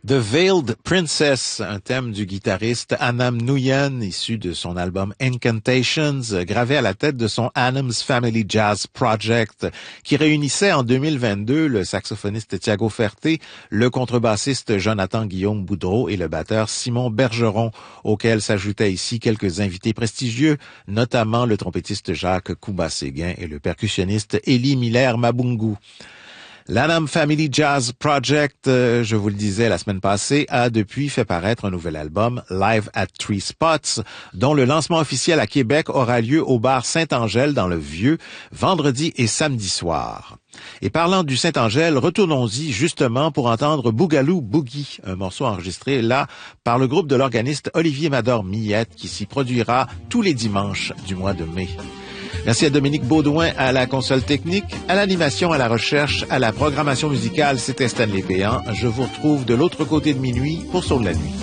The Veiled Princess, un thème du guitariste Anam Nguyen, issu de son album Incantations, gravé à la tête de son Adam's Family Jazz Project, qui réunissait en 2022 le saxophoniste Thiago Ferté, le contrebassiste Jonathan Guillaume Boudreau et le batteur Simon Bergeron, auquel s'ajoutaient ici quelques invités prestigieux, notamment le trompettiste Jacques Kouba-Séguin et le percussionniste Élie Miller-Mabungu. L'Adam Family Jazz Project, je vous le disais la semaine passée, a depuis fait paraître un nouvel album, Live at Three Spots, dont le lancement officiel à Québec aura lieu au bar Saint-Angèle dans le Vieux, vendredi et samedi soir. Et parlant du Saint-Angèle, retournons-y justement pour entendre Boogaloo Boogie, un morceau enregistré là par le groupe de l'organiste Olivier Mador-Millette qui s'y produira tous les dimanches du mois de mai. Merci à Dominique Baudouin à la console technique, à l'animation, à la recherche, à la programmation musicale. C'était Stanley Péan. Je vous retrouve de l'autre côté de minuit pour Sauve la nuit.